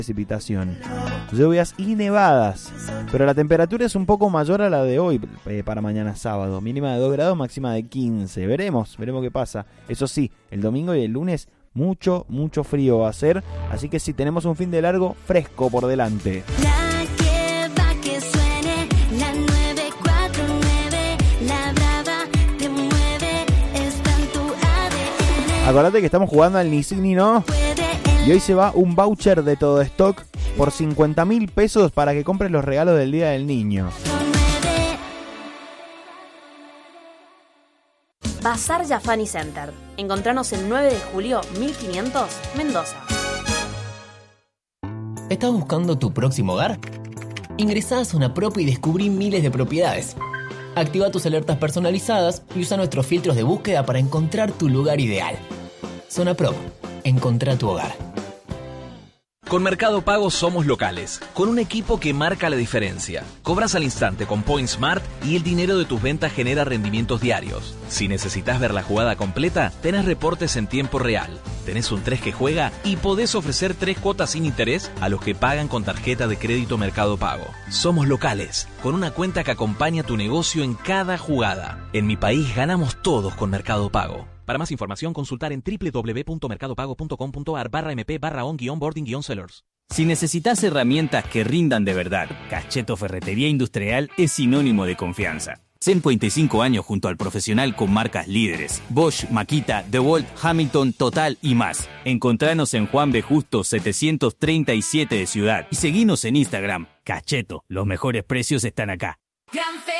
precipitación, lluvias y nevadas, pero la temperatura es un poco mayor a la de hoy para mañana sábado, mínima de 2 grados, máxima de 15. Veremos qué pasa. Eso sí, el domingo y el lunes mucho frío va a ser, así que sí, tenemos un fin de largo fresco por delante. La que va que suene, la 949, la brava te mueve, está en tu ADN. Acordate que estamos jugando al ni sí ni no, y hoy se va un voucher de Todo Stock por 50.000 pesos para que compres los regalos del Día del Niño. Bazar Yafani Center. Encontranos el 9 de julio 1500, Mendoza. ¿Estás buscando tu próximo hogar? Ingresá a Zona Prop y descubrí miles de propiedades. Activa tus alertas personalizadas y usa nuestros filtros de búsqueda para encontrar tu lugar ideal. Zona Prop. Encontrá tu hogar. Con Mercado Pago somos locales, con un equipo que marca la diferencia. Cobras al instante con Points Smart y el dinero de tus ventas genera rendimientos diarios. Si necesitas ver la jugada completa, tenés reportes en tiempo real. Tenés un 3 que juega y podés ofrecer 3 cuotas sin interés a los que pagan con tarjeta de crédito Mercado Pago. Somos locales, con una cuenta que acompaña tu negocio en cada jugada. En mi país ganamos todos con Mercado Pago. Para más información, consultar en www.mercadopago.com.ar/mp/on-boarding-sellers. Si necesitas herramientas que rindan de verdad, Cacheto Ferretería Industrial es sinónimo de confianza. 125 años junto al profesional con marcas líderes: Bosch, Makita, DeWalt, Hamilton, Total y más. Encontranos en Juan B. Justo 737 de Ciudad y seguinos en Instagram. Cacheto, los mejores precios están acá.